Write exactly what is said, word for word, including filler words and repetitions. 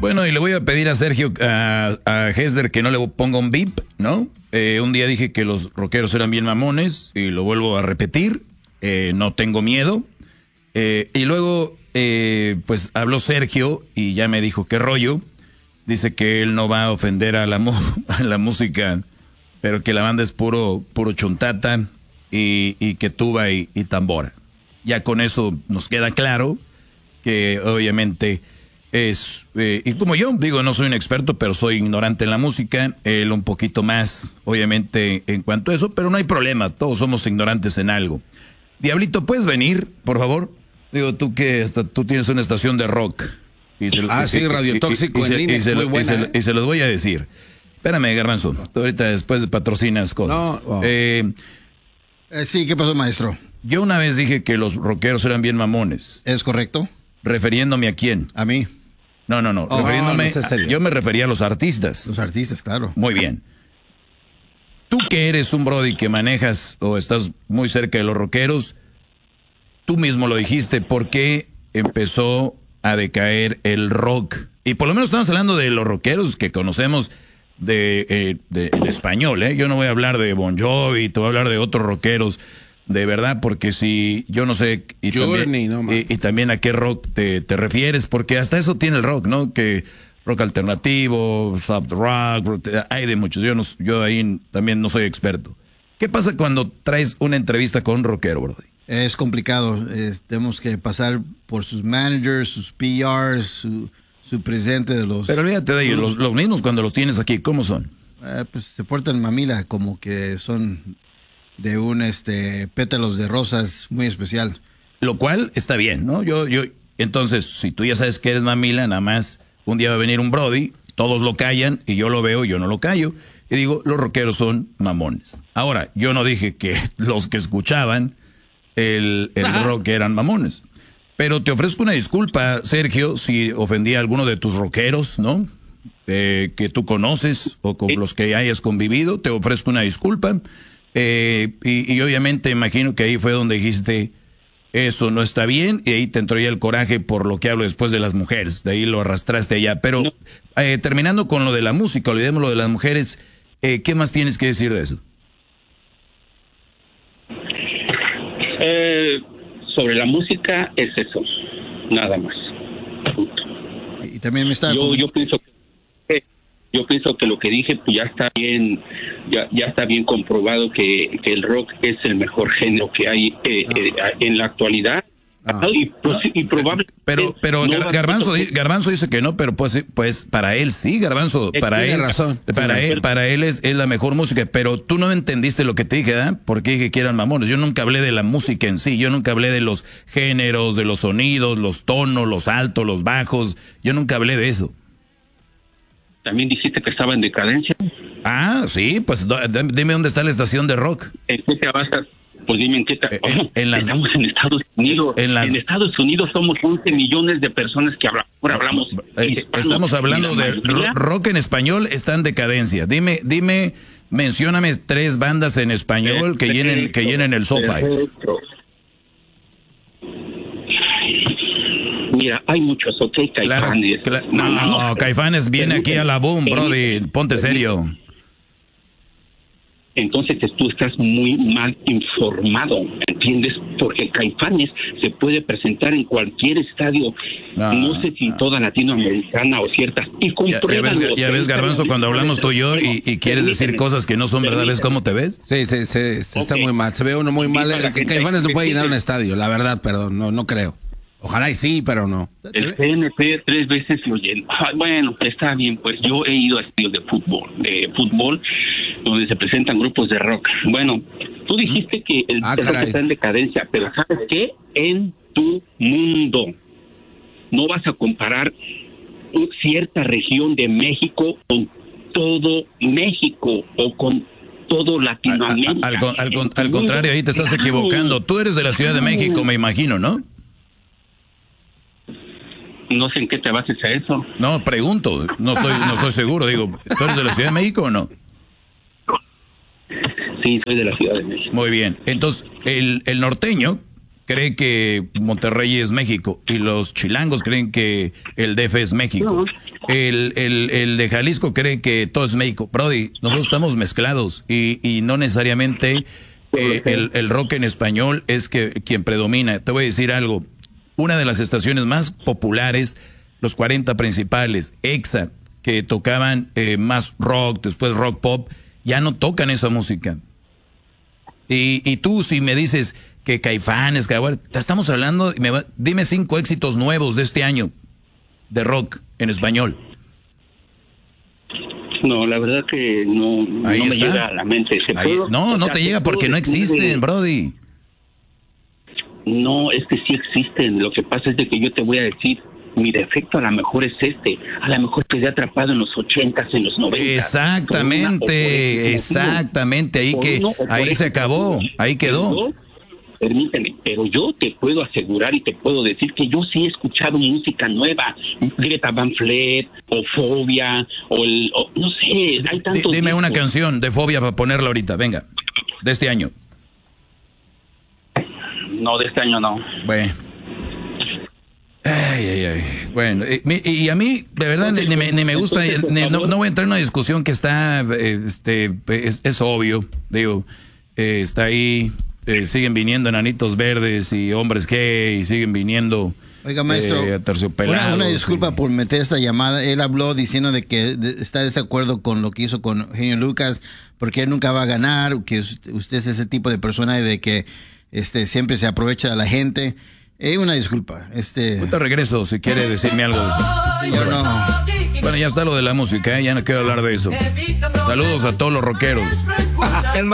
Bueno, y le voy a pedir a Sergio, a, a Hesder, que no le ponga un bip, ¿no? Eh, un día dije que los rockeros eran bien mamones, y lo vuelvo a repetir, eh, no tengo miedo. Eh, y luego, eh, pues habló Sergio, y ya me dijo qué rollo. Dice que él no va a ofender a la, a la música, pero que la banda es puro, puro chuntata, y, y que tuba y, y tambora. Ya con eso nos queda claro que obviamente es, eh, y como yo, digo, no soy un experto, pero soy ignorante en la música, él un poquito más, obviamente, en cuanto a eso, pero no hay problema, todos somos ignorantes en algo. Diablito, ¿puedes venir, por favor? Digo, tú que hasta tú tienes una estación de rock. Y se, ah, y, sí, Radio y, Tóxico y, y, en y, línea, y, se, muy buena, y, se, ¿eh? y se los voy a decir. Espérame, Garbanzo, tú ahorita después patrocinas cosas. No, oh. eh, eh, sí, ¿qué pasó, maestro? Yo una vez dije que los rockeros eran bien mamones. ¿Es correcto? ¿Refiriéndome a quién? A mí. No, no, no. Oh, refiriéndome, no, no a, yo me refería a los artistas. Los artistas, claro. Muy bien. Tú que eres un brody que manejas o estás muy cerca de los rockeros, tú mismo lo dijiste, ¿por qué empezó a decaer el rock? Y por lo menos estamos hablando de los rockeros que conocemos de, eh, de el español, ¿eh? Yo no voy a hablar de Bon Jovi, te voy a hablar de otros rockeros. De verdad, porque si yo no sé y, Journey, también, no, y, y también a qué rock te, te refieres, porque hasta eso tiene el rock, ¿no? Que rock alternativo, soft rock, hay de muchos. Yo no, yo ahí también no soy experto. ¿Qué pasa cuando traes una entrevista con un rockero, brother? Es complicado. Es, tenemos que pasar por sus managers, sus P Rs, su, su presidente de los. Pero olvídate de ellos. Los, los mismos cuando los tienes aquí, ¿cómo son? Eh, pues se portan mamila, como que son de un este pétalos de rosas muy especial. Lo cual está bien, ¿no? Yo, yo, entonces, si tú ya sabes que eres mamila, nada más un día va a venir un brody, todos lo callan y yo lo veo y yo no lo callo. Y digo, los rockeros son mamones. Ahora, yo no dije que los que escuchaban el, el rock eran mamones. Pero te ofrezco una disculpa, Sergio, si ofendí a alguno de tus rockeros, ¿no? Eh, que tú conoces o con los que hayas convivido, te ofrezco una disculpa. Eh, y, y obviamente imagino que ahí fue donde dijiste eso no está bien y ahí te entró ya el coraje por lo que hablo después de las mujeres, de ahí lo arrastraste allá. Pero eh, terminando con lo de la música, olvidemos lo de las mujeres, eh, ¿qué más tienes que decir de eso? Eh, sobre la música es eso, nada más. Punto. Y también me está... Yo, yo pienso que Yo pienso que lo que dije pues ya está bien, ya, ya está bien comprobado que, que el rock es el mejor género que hay eh, eh, en la actualidad. Ah. Y, y probablemente pero pero no Garbanzo Garbanzo dice que no, pero pues pues para él sí, Garbanzo, para él razón. para él para él es, es la mejor música, pero tú no entendiste lo que te dije, ¿eh? Porque dije que eran mamones. Yo nunca hablé de la música en sí, yo nunca hablé de los géneros, de los sonidos, los tonos, los altos, los bajos. Yo nunca hablé de eso. También dijiste que estaba en decadencia. Ah, sí, pues dime dónde está la estación de rock. ¿En qué te basas? Pues dime en qué te... En, en las, Estamos en Estados Unidos. En, las, en Estados Unidos somos once millones de personas que hablamos. hablamos eh, estamos hablando de rock en español, está en decadencia. Dime, dime, mencióname tres bandas en español que llenen, que llenen el SoFi. Mira, hay muchos, ok, Caifanes. Claro, claro. No, no, Caifanes viene aquí a la boom, brody, ponte serio. Entonces tú estás muy mal informado, ¿entiendes? Porque Caifanes se puede presentar en cualquier estadio, no, no sé si no. toda latinoamericana o ciertas. Y ya, ya ves, ya ves Garbanzo, cuando hablamos tú y yo y, y quieres decir cosas que no son verdad, ¿ves cómo te ves? Sí, sí, sí, sí está okay. muy mal, se ve uno muy mal. Que Caifanes no puede llenar un estadio, la verdad, perdón, no, no creo. Ojalá y sí, pero no. El C N P tres veces lo llenó. Bueno, está bien, pues yo he ido a estadios de fútbol, de fútbol, donde se presentan grupos de rock. Bueno, tú dijiste que el ah, rock está en decadencia, pero ¿sabes qué? En tu mundo. No vas a comparar cierta región de México con todo México o con todo Latinoamérica. Al, al, al, al contrario, ahí te estás equivocando. Tú eres de la Ciudad de México, me imagino, ¿no? No sé en qué te bases a eso. No, pregunto, no estoy, no estoy seguro. Digo, ¿tú eres de la Ciudad de México o no? Sí, soy de la Ciudad de México. Muy bien. Entonces, el, el norteño, cree que Monterrey es México y los chilangos creen que el D F es México. El, el, el de Jalisco cree que todo es México. Brody, nosotros estamos mezclados y, y no necesariamente eh, el, el rock en español es que quien predomina. Te voy a decir algo. Una de las estaciones más populares, los cuarenta principales, Exa, que tocaban eh, más rock, después rock pop, ya no tocan esa música. Y, y tú si me dices que Caifanes, que bueno, te estamos hablando, me va, dime cinco éxitos nuevos de este año de rock en español. No, la verdad que no, Ahí no me está. llega a la mente. ¿Se Ahí, puedo, no, no sea, te llega porque no existen, de... Brody. No, es que sí existen. Lo que pasa es de que yo te voy a decir, mi defecto a lo mejor es este. A lo mejor quedé atrapado en los ochentas, en los noventas. Exactamente, exactamente. Ahí que ahí se acabó, ahí quedó. Permíteme, pero yo te puedo asegurar y te puedo decir que yo sí he escuchado música nueva, Greta Van Fleet, o Fobia, o el, o, no sé, hay tantos. D- dime discos. una canción de Fobia para ponerla ahorita, venga, de este año. No, de este año no. Bueno. Ay, ay, ay. Bueno, y, y a mí, de verdad, ni, ni, me, ni me gusta, ni, no, no voy a entrar en una discusión que está, este, es, es obvio, digo, eh, está ahí, eh, siguen viniendo enanitos verdes y hombres gay, y siguen viniendo Oiga, maestro, eh, aterciopelados. Una, una disculpa y... por meter esta llamada. Él habló diciendo de que de, está de desacuerdo con lo que hizo con Genio Lucas, porque él nunca va a ganar, que usted es ese tipo de persona de que este siempre se aprovecha de la gente. Eh, una disculpa. Este... Ahorita regreso si quiere decirme algo de eso. Yo no. Bueno, ya está lo de la música, ¿eh? Ya no quiero hablar de eso. Saludos a todos los rockeros.